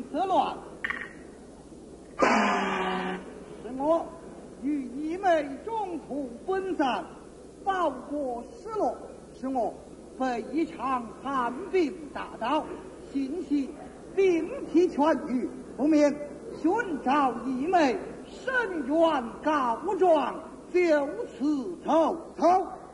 色乱。是我与一枚中途奔散，报国失落，使我被一场寒病打倒，幸系病体痊愈，不免寻找一枚深冤告状，就此投投。